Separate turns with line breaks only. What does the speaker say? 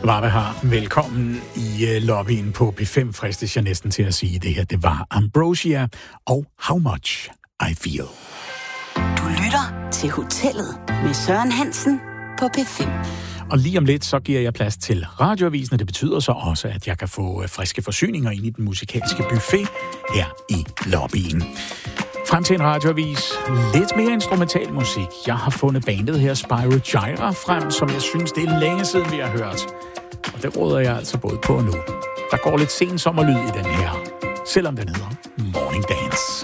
Varme har velkommen i lobbyen på P5, fristes jeg næsten til at sige det her. Det var Ambrosia og How Much I Feel.
Du lytter til Hotellet med Søren Hansen på P5.
Og lige om lidt, så giver jeg plads til radioavisen, og det betyder så også, at jeg kan få friske forsyninger ind i den musikalske buffet her i lobbyen. Frem til en radioavis, lidt mere instrumental musik. Jeg har fundet bandet her Spyro Gyra frem, som jeg synes, det er længe siden, vi har hørt. Og det råder jeg altså både på nu. Der går lidt sen sommerlyd i den her, selvom den hedder Morning Dance.